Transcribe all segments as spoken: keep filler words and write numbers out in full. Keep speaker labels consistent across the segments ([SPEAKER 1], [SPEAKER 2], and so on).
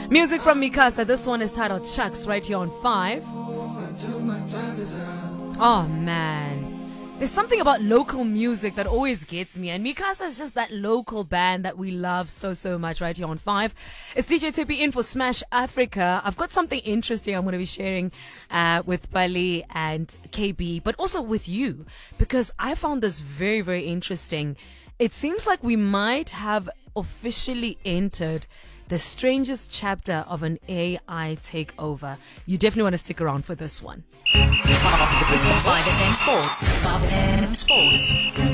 [SPEAKER 1] Music from Mikasa. This one is titled Chucks, right here on five. Oh man, there's something about local music that always gets me, and Mikasa is just that local band that we love so so much right here on five. It's D J Tippy in for Smash Africa. I've got something interesting I'm going to be sharing uh, with Bali and K B, but also with you, because I found this very very interesting. It seems like we might have officially entered the strangest chapter of an A I takeover. You definitely want to stick around for this one.
[SPEAKER 2] five F M Sports. five F M Sports.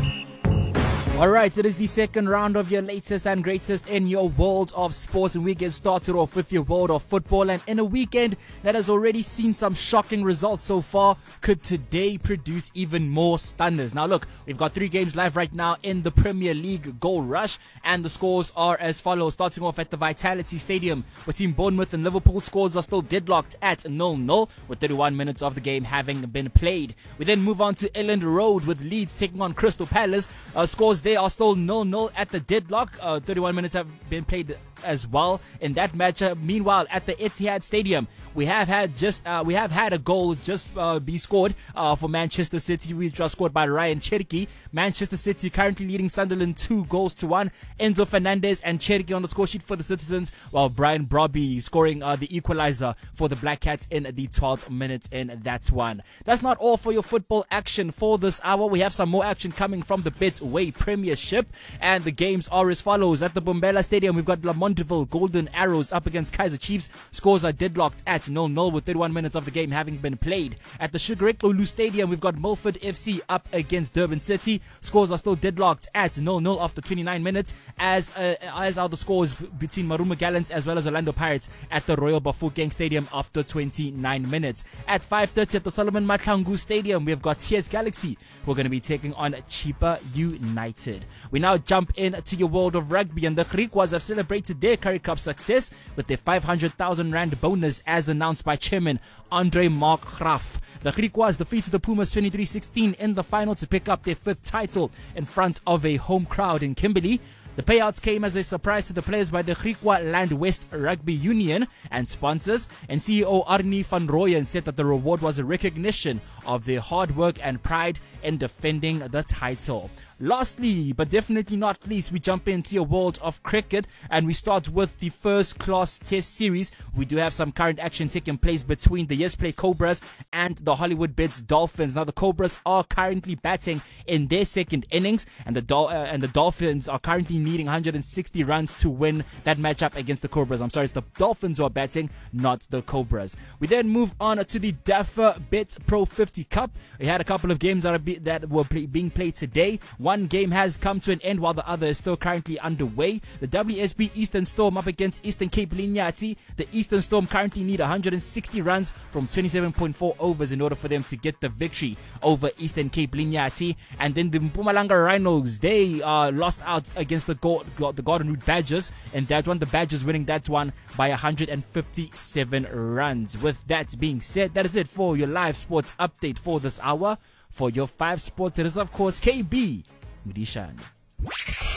[SPEAKER 3] All right, it is the second round of your latest and greatest in your world of sports, and we get started off with your world of football. And in a weekend that has already seen some shocking results so far, could today produce even more stunners? Now look, we've got three games live right now in the Premier League Gold Rush, and the scores are as follows. Starting off at the Vitality Stadium, between Bournemouth and Liverpool, scores are still deadlocked at nil nil, with thirty-one minutes of the game having been played. We then move on to Elland Road, with Leeds taking on Crystal Palace. Uh, scores they are still nil nil at the deadlock. Uh, thirty-one minutes have been played as well in that match. Uh, meanwhile, at the Etihad Stadium, we have had just uh, we have had a goal just uh, be scored uh, for Manchester City, which was scored by Ryan Cherki. Manchester City currently leading Sunderland two goals to one. Enzo Fernandez and Cherki on the score sheet for the Citizens, while Brian Brobby scoring uh, the equalizer for the Black Cats in the twelfth minute in that one. That's not all for your football action for this hour. We have some more action coming from the Betway Premiership, and the games are as follows. At the Bombela Stadium, we've got Lamontville Golden Arrows up against Kaizer Chiefs. Scores are deadlocked at nil nil, with thirty-one minutes of the game having been played. At the Sugar Olu Stadium, we've got Milford F C up against Durban City. Scores are still deadlocked at nil nil after twenty-nine minutes, as uh, as are the scores between Maruma Gallants as well as Orlando Pirates at the Royal Bafokeng Stadium after twenty-nine minutes. At five thirty at the Solomon Mahlangu Stadium, we've got T S Galaxy who are going to be taking on Chippa United. We now jump into your world of rugby, and the Griquas have celebrated their Currie Cup success with their five hundred thousand rand bonus as announced by Chairman Andre Mark Graaf. The Griquas defeated the Pumas twenty-three sixteen in the final to pick up their fifth title in front of a home crowd in Kimberley. The payouts came as a surprise to the players by the Griqua Land West Rugby Union and sponsors, and C E O Arnie van Rooyen said that the reward was a recognition of their hard work and pride in defending the title. Lastly, but definitely not least, we jump into a world of cricket, and we start with the first class test series. We do have some current action taking place between the Yes Play Cobras and the Hollywood Beds Dolphins. Now the Cobras are currently batting in their second innings, and the Dol- uh, and the Dolphins are currently needing one hundred sixty runs to win that matchup against the Cobras. I'm sorry, it's the Dolphins who are batting, not the Cobras. We then move on to the Daffer Bet Pro fifty Cup. We had a couple of games that, are be- that were play- being played today. One game has come to an end while the other is still currently underway. The W S B Eastern Storm up against Eastern Cape Linyati. The Eastern Storm currently need one hundred sixty runs from twenty-seven point four overs in order for them to get the victory over Eastern Cape Linyati. And then the Mpumalanga Rhinos, they uh, lost out against the, Go- the Garden Route Badgers, and that one, the Badgers winning that one by one hundred fifty-seven runs. With that being said, that is it for your live sports update for this hour. For your five sports, it is of course K B Mudishan.